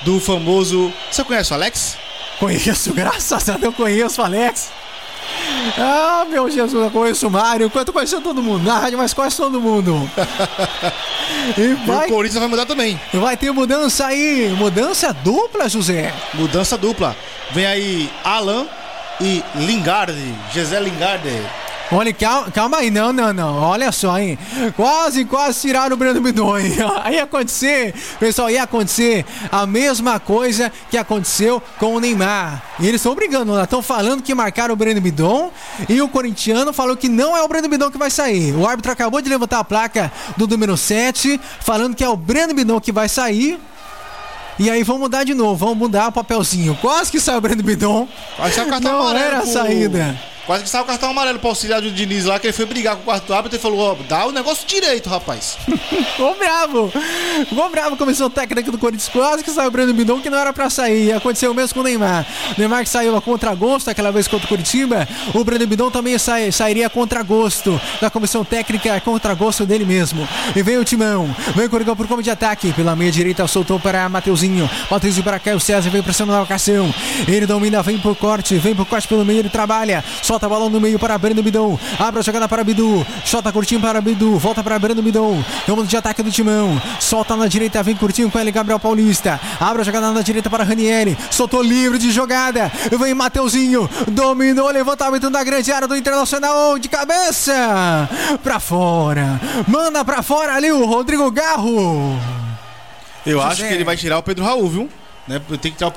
do famoso... Você conhece o Alex? Conheço, graças a Deus eu conheço o Alex. Ah, meu Jesus, eu conheço o Mário. Eu conheço todo mundo na rádio, mas quase todo mundo. E o Corinthians vai mudar também. Vai ter mudança aí. Mudança dupla, José. Mudança dupla. Vem aí Alan e Lingard. José Lingard. Olha, calma aí, não, olha só, hein, quase tiraram o Breno Bidon, hein, ia acontecer, pessoal, ia acontecer a mesma coisa que aconteceu com o Neymar, e eles estão brigando, estão falando que marcaram o Breno Bidon, e o corintiano falou que não é o Breno Bidon que vai sair, o árbitro acabou de levantar a placa do número 7, falando que é o Breno Bidon que vai sair. E aí vamos mudar de novo, vamos mudar o papelzinho. Quase que saiu o Breno Bidon. Não era a saída. Quase que saiu o cartão amarelo pro auxiliar do Diniz lá, que ele foi brigar com o quarto árbitro e falou, dá o negócio direito, rapaz. Ficou bravo, comissão técnica do Corinthians, quase que saiu o Breno Bidon, que não era pra sair. Aconteceu o mesmo com o Neymar. O Neymar que saiu a contragosto aquela vez contra o Curitiba, o Breno Bidon também sairia a contragosto da comissão técnica, a contragosto dele mesmo. E vem o Timão, vem o Coringão por como de ataque, pela meia direita soltou para Mateuzinho para Caio César, vem pressionando na marcação, ele domina, vem por corte pelo meio, ele trabalha, solta a bola no meio para Breno Bidon, abre a jogada para Bidu, solta curtinho para Bidu, volta para Breno Bidon, comando de ataque do Timão, solta na direita, vem curtinho com ele, Gabriel Paulista, abre a jogada na direita para Ranieri, soltou livre de jogada, vem Mateuzinho, dominou, levantamento da grande área do Internacional, de cabeça, pra fora, manda pra fora ali o Rodrigo Garro. Eu acho que ele vai tirar o Pedro Raul, viu? Né? Tem que tirar o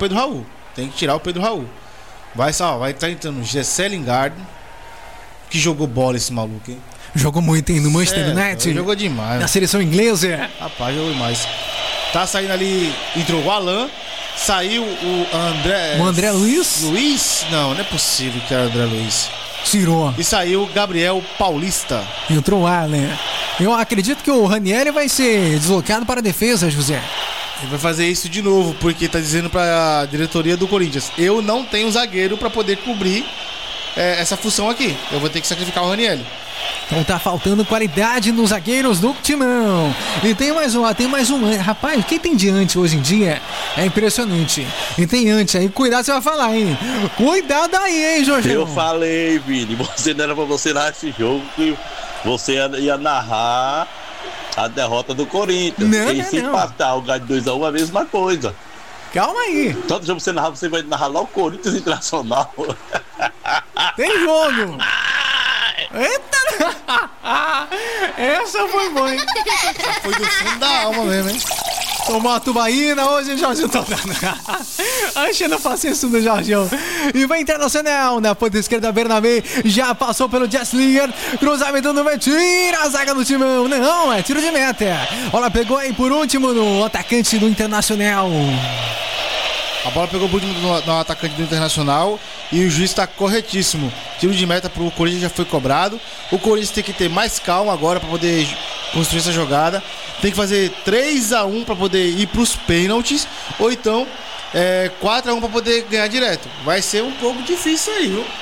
Pedro Raul. Vai estar entrando o José Lingard, que jogou bola esse maluco, hein? Jogou muito, hein? No Manchester United. Jogou demais. Na seleção inglesa. Rapaz, jogou demais. Tá saindo ali, entrou o Alan, saiu o André... O André Luiz? Não é possível que era o André Luiz. Tirou. E saiu o Gabriel Paulista. Entrou o Alan. Eu acredito que o Ranieri vai ser deslocado para a defesa, José. Ele vai fazer isso de novo, porque tá dizendo pra diretoria do Corinthians, eu não tenho zagueiro pra poder cobrir essa função aqui. Eu vou ter que sacrificar o Ranieri. Então tá faltando qualidade nos zagueiros do Timão. E tem mais um. Rapaz, quem tem diante hoje em dia é impressionante. E tem ante aí, cuidado, você vai falar, hein? Cuidado aí, hein, Jorge? Eu falei, Vini, não era pra você narrar esse jogo, que você ia narrar a derrota do Corinthians. E se empatar o ganho de 2-1 é a mesma coisa. Calma aí. Todo jogo você narrar, você vai narrar lá o Corinthians Internacional. Tem jogo. Eita! Essa foi boa, hein? Essa foi do fundo da alma mesmo, hein? Tomou a tubaína hoje, Jorge. Achando a paciência do Jorgeão. E vai Internacional na ponta esquerda, Bernabé. Já passou pelo Jesslinger. Cruzamento no meio. Tira a zaga do Timão. Não, é tiro de meta. Olha, pegou aí por último no atacante do Internacional. A bola pegou por último no atacante do Internacional. E o juiz está corretíssimo. Tiro de meta pro Corinthians já foi cobrado. O Corinthians tem que ter mais calma agora para poder construir essa jogada. Tem que fazer 3-1 para poder ir pros pênaltis. Ou então 4-1 para poder ganhar direto. Vai ser um pouco difícil aí, viu?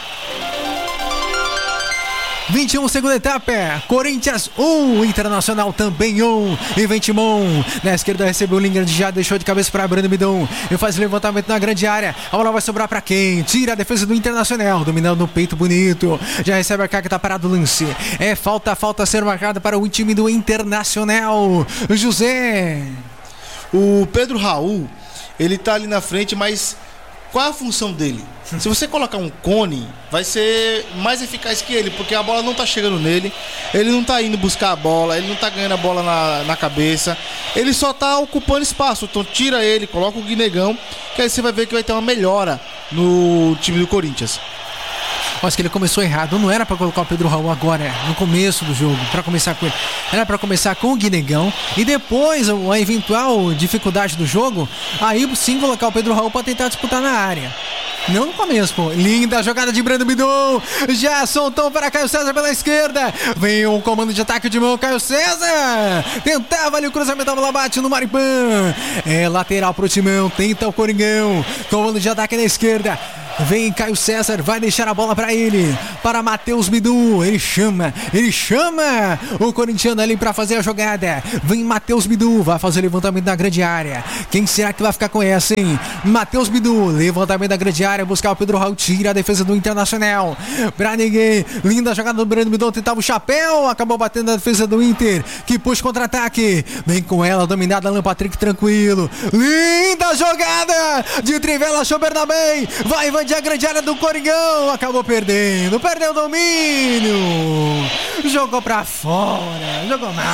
21, segunda etapa, Corinthians 1, Internacional também 1, e vem Timão, na esquerda recebeu o Lingard, já deixou de cabeça para Breno Bidon, e faz levantamento na grande área, a bola vai sobrar para quem? Tira a defesa do Internacional, dominando no peito bonito, já recebe a carga, tá parado o lance, falta a ser marcada para o time do Internacional, José. O Pedro Raul, ele tá ali na frente, mas qual é a função dele? Se você colocar um cone, vai ser mais eficaz que ele, porque a bola não tá chegando nele, ele não tá indo buscar a bola, ele não tá ganhando a bola na cabeça, ele só tá ocupando espaço. Então tira ele, coloca o Guinegão, que aí você vai ver que vai ter uma melhora no time do Corinthians. Acho que ele começou errado, não era pra colocar o Pedro Raul agora, no começo do jogo, pra começar com ele. Era pra começar com o Guinegão e depois a eventual dificuldade do jogo, aí sim colocar o Pedro Raul pra tentar disputar na área. Não no começo, pô. Linda jogada de Breno Bidon. Já soltou para Caio César pela esquerda. Vem o comando de ataque de mão, Caio César. Tentava ali o cruzamento, a bola bate no Maripã. Lateral pro Timão, tenta o Coringão. Comando de ataque na esquerda. Vem Caio César, vai deixar a bola para ele, para Matheus Bidu. Ele chama o corintiano ali para fazer a jogada. Vem Matheus Bidu, vai fazer o levantamento na grande área. Quem será que vai ficar com essa, hein? Matheus Bidu, levantamento da grande área, buscar o Pedro Raul, tira a defesa do Internacional. Pra ninguém, linda jogada do Breno Bidon, tentava o chapéu, acabou batendo na defesa do Inter, que pôs contra-ataque. Vem com ela, dominada, Alan Patrick, tranquilo. Linda jogada de Trivela, achou Bernabé. Vai invadir a grande área do Coringão, acabou perdeu o domínio. Jogou pra fora, jogou mal.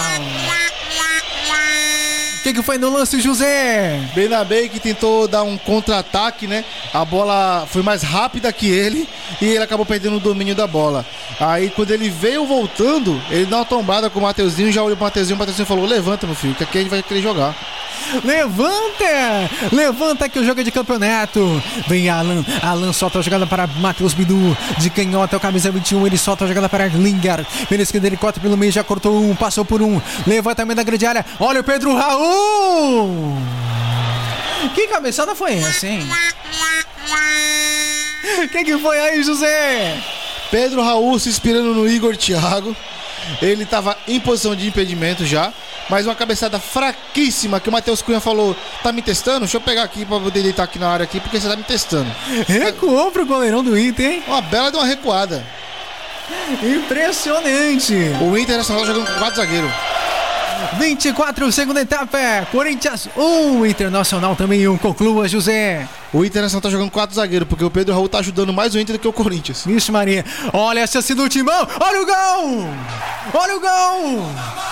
O que foi no lance, José? Bernabé que tentou dar um contra-ataque, né? A bola foi mais rápida que ele e ele acabou perdendo o domínio da bola. Aí quando ele veio voltando, ele deu uma tombada com o Mateuzinho, já olhou pro Mateuzinho, o Mateuzinho falou: levanta, meu filho, que aqui a gente vai querer jogar. Levanta que o jogo é de campeonato. Vem Alan solta a jogada para Matheus Bidu, de canhota, é o camisa 21, ele solta a jogada para Lingard, pela esquerda ele corta pelo meio, já cortou um, passou por um, levantamento da grande área, olha o Pedro Raul. Que cabeçada foi essa, hein? Que foi aí, José? Pedro Raul se inspirando no Igor Thiago. Ele estava em posição de impedimento já, mas uma cabeçada fraquíssima que o Matheus Cunha falou: tá me testando? Deixa eu pegar aqui pra poder deitar aqui na área aqui, porque você tá me testando. Recuou pro goleirão do Inter, hein? Uma bela de uma recuada. Impressionante. O Internacional jogando com 4 zagueiros. 24, segunda etapa, Corinthians 1, Internacional também 1, conclua, José. O Internacional tá jogando 4 zagueiros, porque o Pedro Raul tá ajudando mais o Inter do que o Corinthians. Vixe Maria, olha a chance do Timão, olha o gol!